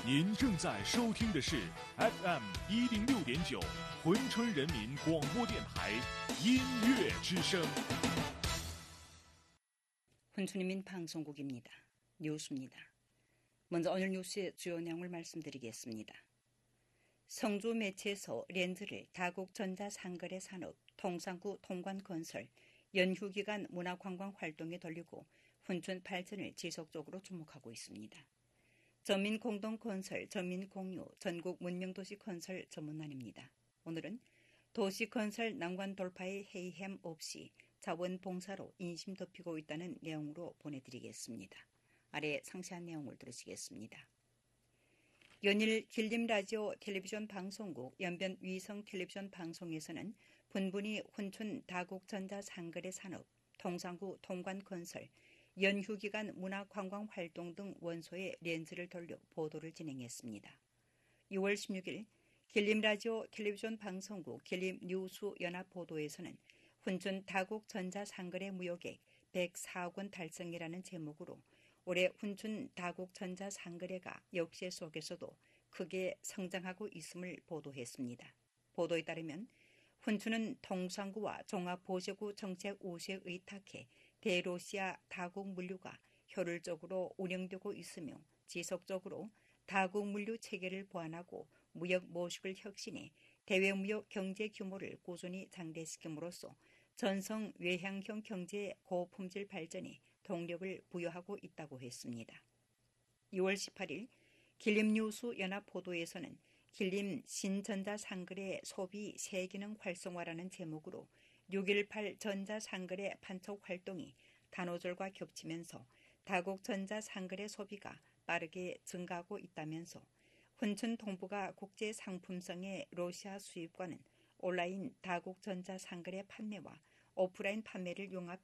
您正在收听的是 FM106.9珲春人民广播电台音乐之声。 珲春人民방송국입니다. 뉴스입니다. 먼저 오늘 뉴스의 주요 내용을 말씀드리겠습니다. 성주 매체에서 렌즈를 다국전자상거래 산업, 통상구 통관건설, 연휴기간 문화관광 활동에 돌리고 훈춘 발전을 지속적으로 주목하고 있습니다. 전민공동건설, 전민공유, 전국 문명도시 건설 전문난입니다. 오늘은 도시건설 난관 돌파의 해이햄 없이 자원봉사로 인심 덮이고 있다는 내용으로 보내드리겠습니다. 아래 상세한 내용을 들으시겠습니다. 연일 길림라디오 텔레비전 방송국 연변 위성 텔레비전 방송에서는 분분히 훈춘 다국전자상거래 산업, 통상구 통관건설, 연휴기간 문화관광활동 등 원소에 렌즈를 돌려 보도를 진행했습니다. 6월 16일 길림라디오 텔레비전 방송국 길림뉴스연합보도에서는 훈춘 다국전자상거래 무역액 104억 원 달성이라는 제목으로 올해 훈춘 다국전자상거래가 역세 속에서도 크게 성장하고 있음을 보도했습니다. 보도에 따르면 훈춘은 통상구와 종합보세구 정책 우수에 의탁해 대로시아 다국물류가 효율적으로 운영되고 있으며 지속적으로 다국물류 체계를 보완하고 무역 모식을 혁신해 대외무역 경제 규모를 꾸준히 장대시킴으로써 전성 외향형 경제의 고품질 발전에 동력을 부여하고 있다고 했습니다. 6월 18일 길림뉴스연합보도에서는 길림 신전자상거래 소비 세기능 활성화라는 제목으로 6.18 전자상거래 판촉 활동이 단오절과 겹치면서 다국전자상거래 소비가 빠르게 증가하고 있다면서 훈춘 동부가 국제상품성의 러시아 수입과는 온라인 다국전자상거래 판매와 오프라인 판매를 융합해